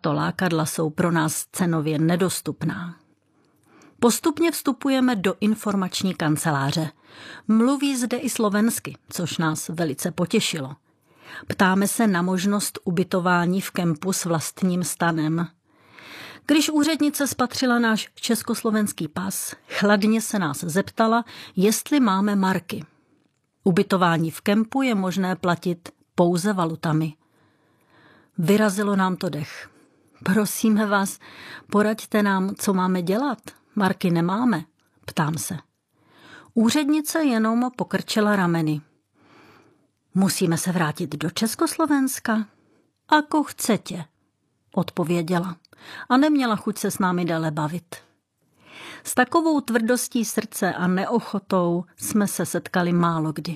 tato lákadla jsou pro nás cenově nedostupná. Postupně vstupujeme do informační kanceláře. Mluví zde i slovensky, což nás velice potěšilo. Ptáme se na možnost ubytování v kempu s vlastním stanem. Když úřednice spatřila náš československý pas, chladně se nás zeptala, jestli máme marky. Ubytování v kempu je možné platit pouze valutami. Vyrazilo nám to dech. Prosíme vás, poraďte nám, co máme dělat. Marky nemáme, ptám se. Úřednice jenom pokrčila rameny. Musíme se vrátit do Československa? Ako chcete, odpověděla a neměla chuť se s námi dále bavit. S takovou tvrdostí srdce a neochotou jsme se setkali málo kdy.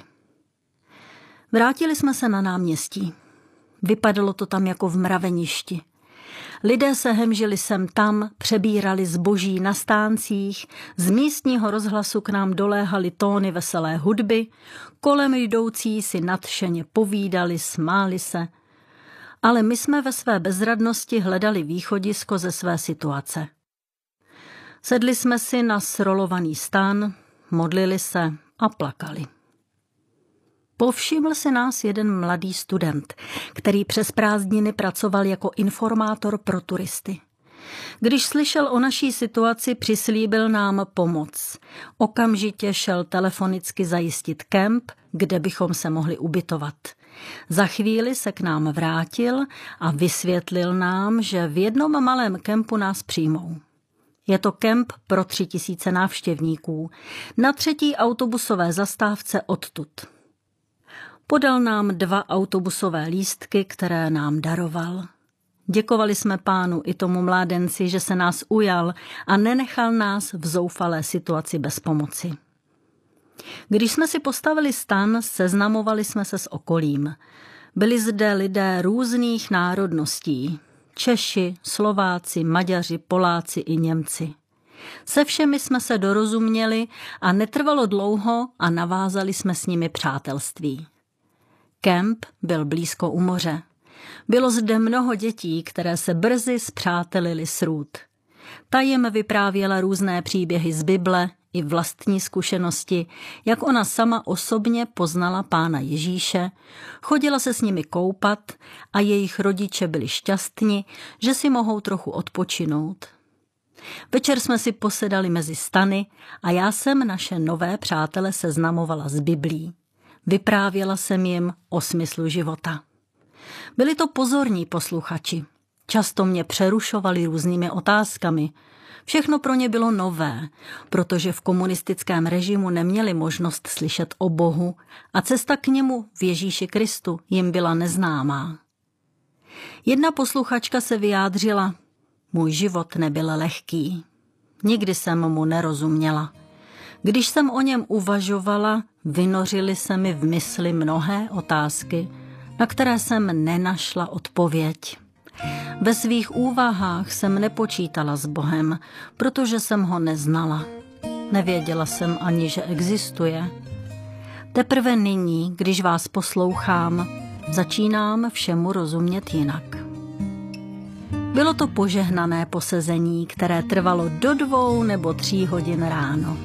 Vrátili jsme se na náměstí. Vypadalo to tam jako v mraveništi. Lidé se hemžili sem tam, přebírali zboží na stáncích, z místního rozhlasu k nám doléhaly tóny veselé hudby, kolem jdoucí si nadšeně povídali, smáli se. Ale my jsme ve své bezradnosti hledali východisko ze své situace. Sedli jsme si na srolovaný stán, modlili se a plakali. Povšiml si nás jeden mladý student, který přes prázdniny pracoval jako informátor pro turisty. Když slyšel o naší situaci, přislíbil nám pomoc. Okamžitě šel telefonicky zajistit kemp, kde bychom se mohli ubytovat. Za chvíli se k nám vrátil a vysvětlil nám, že v jednom malém kempu nás přijmou. Je to kemp pro 3000 návštěvníků, na 3. autobusové zastávce odtud. Podal nám 2 autobusové lístky, které nám daroval. Děkovali jsme pánu i tomu mládenci, že se nás ujal a nenechal nás v zoufalé situaci bez pomoci. Když jsme si postavili stan, seznamovali jsme se s okolím. Byli zde lidé různých národností. Češi, Slováci, Maďaři, Poláci i Němci. Se všemi jsme se dorozuměli a netrvalo dlouho a navázali jsme s nimi přátelství. Kemp byl blízko u moře. Bylo zde mnoho dětí, které se brzy spřátelily s Ruth. Ta jim vyprávěla různé příběhy z Bible i vlastní zkušenosti, jak ona sama osobně poznala Pána Ježíše, chodila se s nimi koupat a jejich rodiče byli šťastní, že si mohou trochu odpočinout. Večer jsme si posedali mezi stany a já jsem naše nové přátele seznamovala s Biblí. Vyprávěla jsem jim o smyslu života. Byli to pozorní posluchači. Často mě přerušovali různými otázkami. Všechno pro ně bylo nové, protože v komunistickém režimu neměli možnost slyšet o Bohu a cesta k němu v Ježíši Kristu jim byla neznámá. Jedna posluchačka se vyjádřila: můj život nebyl lehký. Nikdy jsem mu nerozuměla. Když jsem o něm uvažovala, vynořily se mi v mysli mnohé otázky, na které jsem nenašla odpověď. Ve svých úvahách jsem nepočítala s Bohem, protože jsem ho neznala. Nevěděla jsem ani, že existuje. Teprve nyní, když vás poslouchám, začínám všemu rozumět jinak. Bylo to požehnané posezení, které trvalo do 2 nebo 3 hodin ráno.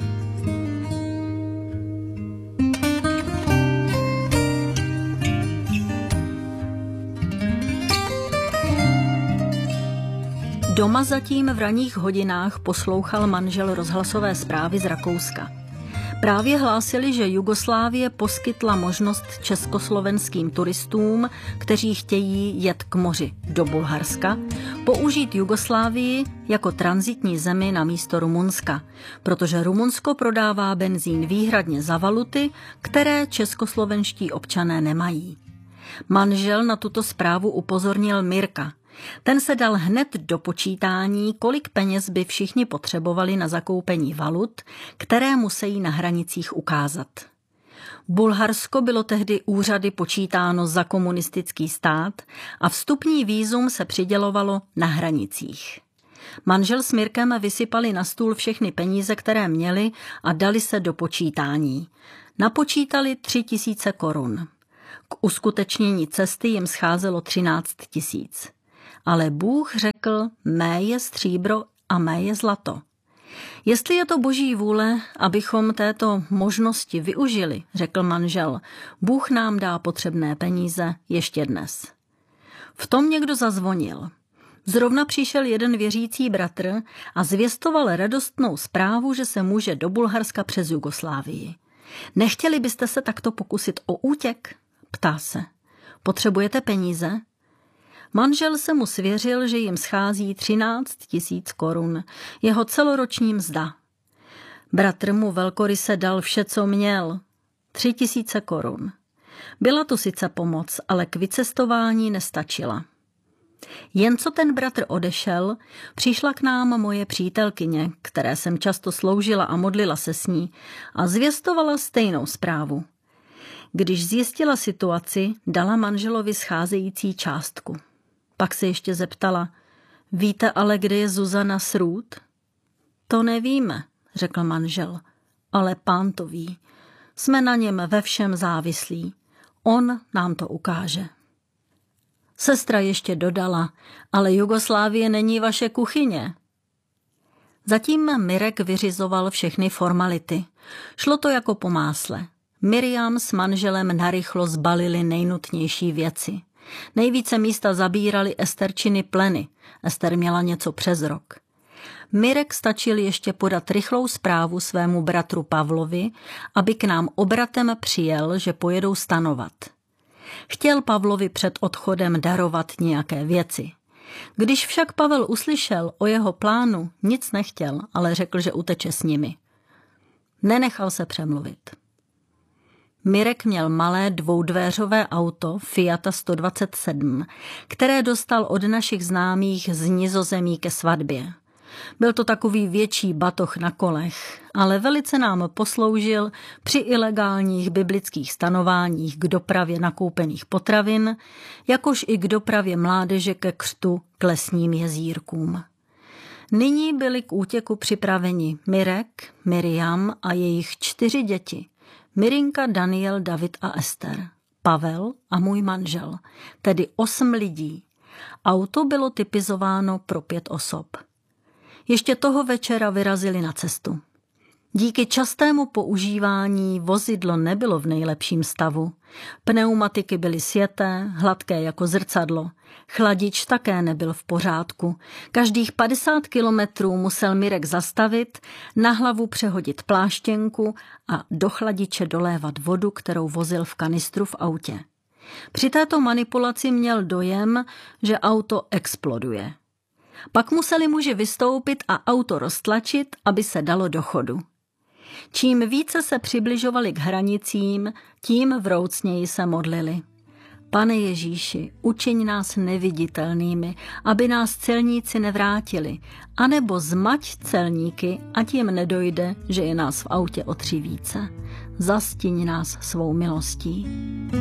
Doma zatím v ranních hodinách poslouchal manžel rozhlasové zprávy z Rakouska. Právě hlásili, že Jugoslávie poskytla možnost československým turistům, kteří chtějí jet k moři do Bulharska, použít Jugoslávii jako tranzitní zemi na místo Rumunska, protože Rumunsko prodává benzín výhradně za valuty, které českoslovenští občané nemají. Manžel na tuto zprávu upozornil Mirka. Ten se dal hned do počítání, kolik peněz by všichni potřebovali na zakoupení valut, které musí na hranicích ukázat. Bulharsko bylo tehdy úřady počítáno za komunistický stát a vstupní vízum se přidělovalo na hranicích. Manžel s Mirkem vysypali na stůl všechny peníze, které měli, a dali se do počítání. Napočítali 3000 korun. K uskutečnění cesty jim scházelo 13 000. ale Bůh řekl, mé je stříbro a mé je zlato. Jestli je to Boží vůle, abychom této možnosti využili, řekl manžel, Bůh nám dá potřebné peníze ještě dnes. V tom někdo zazvonil. Zrovna přišel jeden věřící bratr a zvěstoval radostnou zprávu, že se může do Bulharska přes Jugoslávii. Nechtěli byste se takto pokusit o útěk? Ptá se. Potřebujete peníze? Manžel se mu svěřil, že jim schází 13 000 korun, jeho celoroční mzda. Bratr mu velkoryse dal vše, co měl, 3 000 korun. Byla to sice pomoc, ale k vycestování nestačila. Jen co ten bratr odešel, přišla k nám moje přítelkyně, které jsem často sloužila a modlila se s ní, a zvěstovala stejnou zprávu. Když zjistila situaci, dala manželovi scházející částku. Pak se ještě zeptala, víte ale, kde je Zuzana Srůd? To nevíme, řekl manžel, ale Pán to ví. Jsme na něm ve všem závislí. On nám to ukáže. Sestra ještě dodala, ale Jugoslávie není vaše kuchyně. Zatím Mirek vyřizoval všechny formality. Šlo to jako po másle. Miriam s manželem narychlo zbalili nejnutnější věci. Nejvíce místa zabírali Esterčiny pleny. Ester měla něco přes rok. Mirek stačil ještě podat rychlou zprávu svému bratru Pavlovi, aby k nám obratem přijel, že pojedou stanovat. Chtěl Pavlovi před odchodem darovat nějaké věci. Když však Pavel uslyšel o jeho plánu, nic nechtěl, ale řekl, že uteče s nimi. Nenechal se přemluvit. Mirek měl malé dvoudvéřové auto Fiata 127, které dostal od našich známých z Nizozemí ke svatbě. Byl to takový větší batoh na kolech, ale velice nám posloužil při ilegálních biblických stanováních k dopravě nakoupených potravin, jakož i k dopravě mládeže ke křtu k lesním jezírkům. Nyní byli k útěku připraveni Mirek, Miriam a jejich 4 děti. Mirinka, Daniel, David a Ester, Pavel a můj manžel, tedy 8 lidí. Auto bylo typizováno pro 5 osob. Ještě toho večera vyrazili na cestu. Díky častému používání vozidlo nebylo v nejlepším stavu. Pneumatiky byly sjeté, hladké jako zrcadlo. Chladič také nebyl v pořádku. Každých 50 kilometrů musel Mirek zastavit, na hlavu přehodit pláštěnku a do chladiče dolévat vodu, kterou vozil v kanistru v autě. Při této manipulaci měl dojem, že auto exploduje. Pak museli muži vystoupit a auto roztlačit, aby se dalo do chodu. Čím více se přibližovali k hranicím, tím vroucněji se modlili. Pane Ježíši, učiň nás neviditelnými, aby nás celníci nevrátili, anebo zmať celníky, ať jim nedojde, že je nás v autě o 3 více. Zastiň nás svou milostí.